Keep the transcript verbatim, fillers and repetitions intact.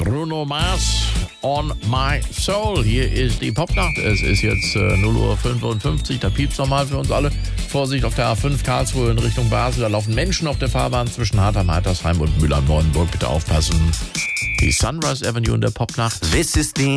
Bruno Mars, On My Soul. Hier ist die Popnacht. Es ist jetzt äh, null Uhr fünfundfünfzig. Da piept's nochmal für uns alle. Vorsicht auf der A fünf Karlsruhe in Richtung Basel. Da laufen Menschen auf der Fahrbahn zwischen Hartheim, Heitersheim und Mühlheim-Neuenburg. Bitte aufpassen. Die Sunrise Avenue in der Popnacht. This is the